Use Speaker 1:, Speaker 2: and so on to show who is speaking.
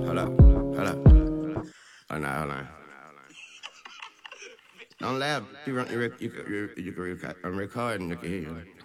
Speaker 1: hold up. Hold on. Don't laugh. You can I'm recording. You can hear you.